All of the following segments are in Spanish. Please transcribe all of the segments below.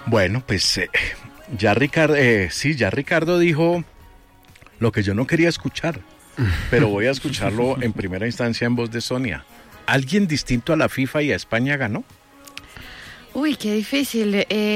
Bueno, pues ya Ricardo dijo lo que yo no quería escuchar, pero voy a escucharlo en primera instancia en voz de Sonia. ¿Alguien distinto a la FIFA y a España ganó? Uy, qué difícil.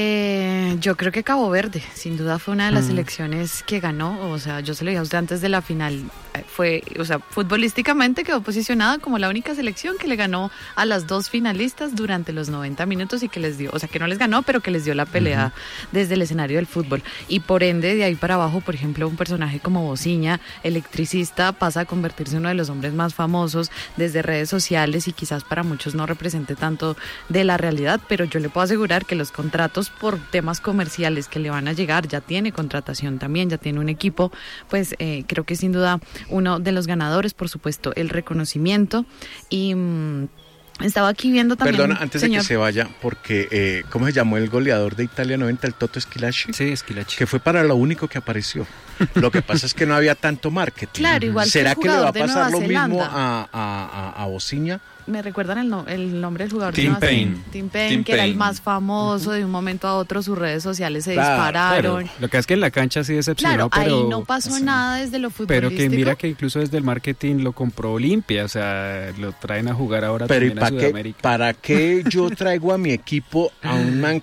Yo creo que Cabo Verde, sin duda, fue una de las selecciones que ganó. O sea, yo se lo dije a usted antes de la final. Futbolísticamente quedó posicionada como la única selección que le ganó a las dos finalistas durante los 90 minutos y que les dio, o sea, que no les ganó, pero que les dio la pelea desde el escenario del fútbol. Y por ende, de ahí para abajo, por ejemplo, un personaje como Bociña, electricista, pasa a convertirse en uno de los hombres más famosos desde redes sociales y quizás para muchos no represente tanto de la realidad, pero yo le puedo asegurar que los contratos por temas comerciales que le van a llegar, ya tiene contratación también, ya tiene un equipo, pues creo que sin duda uno de los ganadores, por supuesto, el reconocimiento. Y estaba aquí viendo también... Perdona, antes de que se vaya, porque ¿cómo se llamó el goleador de Italia 90, el Toto Schillaci? Sí, Schillaci. Que fue para lo único que apareció. Lo que pasa es que no había tanto marketing. Claro, igual ¿Será que le va a de pasar Nueva lo mismo Zelanda. a Bociña? ¿Me recuerdan el nombre del jugador? Tim Payne. Tim Payne, que era el más famoso. De un momento a otro sus redes sociales se dispararon. Lo que es que en la cancha sí decepcionó, claro, pero... ahí no pasó nada desde lo futbolístico. Pero que mira que incluso desde el marketing lo compró Olimpia, o sea, lo traen a jugar ahora pero también a Sudamérica. ¿Para qué yo traigo a mi equipo a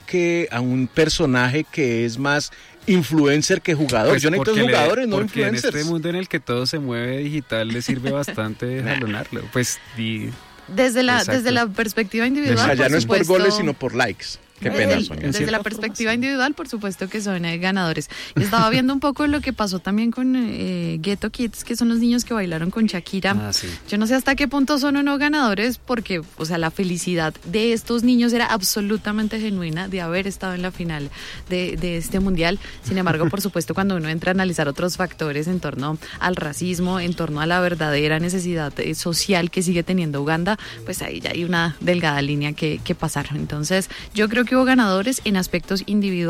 un personaje que es más influencer que jugador? Pues yo necesito jugadores, no porque influencers. En este mundo en el que todo se mueve digital le sirve bastante jalonarlo. Pues desde la perspectiva individual, O sea, ya por no es por supuesto, goles, sino por likes. Qué pena, Sonia. Desde la perspectiva individual, por supuesto que son ganadores. Y estaba viendo un poco lo que pasó también con Ghetto Kids, que son los niños que bailaron con Shakira. Sí. Yo no sé hasta qué punto son o no ganadores, porque, o sea, la felicidad de estos niños era absolutamente genuina de haber estado en la final de este mundial. Sin embargo, por supuesto, cuando uno entra a analizar otros factores en torno al racismo, en torno a la verdadera necesidad social que sigue teniendo Uganda, pues ahí ya hay una delgada línea que pasar. Entonces, yo creo que hubo ganadores en aspectos individuales.